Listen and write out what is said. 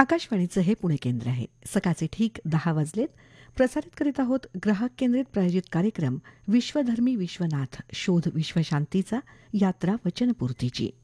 आकाशवाणीचं हे पुणे केंद्र आहे. सकाळचे ठीक 10 वाजलेत. प्रसारित करीत आहोत ग्राहक केंद्रित प्रायोजित कार्यक्रम विश्वधर्मी विश्वनाथ शोध विश्वशांतीचा यात्रा वचनपूर्तीची.